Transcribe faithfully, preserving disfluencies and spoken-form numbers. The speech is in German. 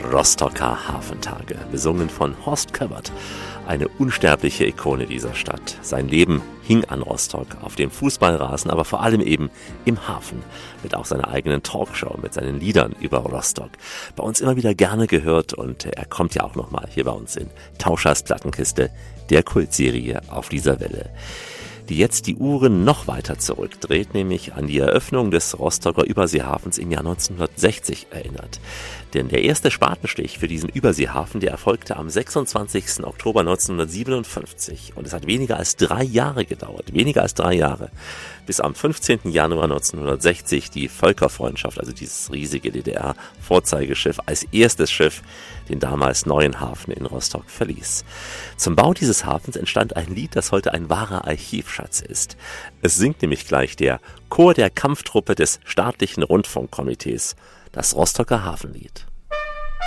Rostocker Hafentage, besungen von Horst Köbbert, eine unsterbliche Ikone dieser Stadt. Sein Leben hing an Rostock, auf dem Fußballrasen, aber vor allem eben im Hafen, mit auch seiner eigenen Talkshow, mit seinen Liedern über Rostock. Bei uns immer wieder gerne gehört und er kommt ja auch nochmal hier bei uns in Tauschers Plattenkiste, der Kultserie auf dieser Welle, die jetzt die Uhren noch weiter zurückdreht, nämlich an die Eröffnung des Rostocker Überseehafens im Jahr neunzehnhundertsechzig erinnert. Denn der erste Spatenstich für diesen Überseehafen, der erfolgte am sechsundzwanzigsten Oktober neunzehnhundertsiebenundfünfzig. Und es hat weniger als drei Jahre gedauert, weniger als drei Jahre, bis am fünfzehnten Januar neunzehnhundertsechzig die Völkerfreundschaft, also dieses riesige D D R-Vorzeigeschiff, als erstes Schiff den damals neuen Hafen in Rostock verließ. Zum Bau dieses Hafens entstand ein Lied, das heute ein wahrer Archivschatz ist. Es singt nämlich gleich der Chor der Kampftruppe des staatlichen Rundfunkkomitees, das Rostocker Hafenlied.